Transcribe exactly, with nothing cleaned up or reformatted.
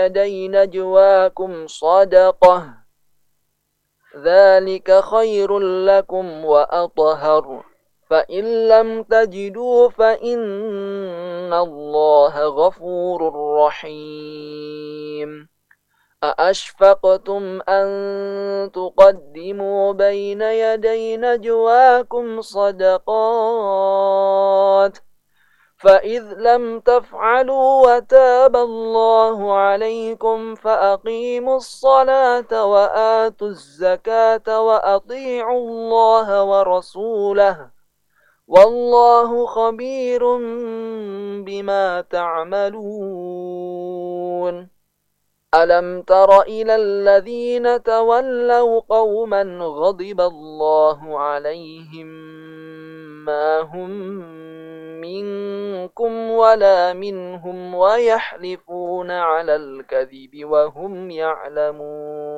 يدي نجواكم صدقة ذلك خير لكم وأطهر فإن لم تجدوا فإن الله غفور رحيم أأشفقتم أن تقدموا بين يدي نجواكم صدقات فإذ لم تفعلوا وتاب الله عليكم فأقيموا الصلاة وآتوا الزكاة وأطيعوا الله ورسوله والله خبير بما تعملون ألم تر إلى الذين تولوا قوما غضب الله عليهم ما هم منكم ولا منهم ويحلفون على الكذب وهم يعلمون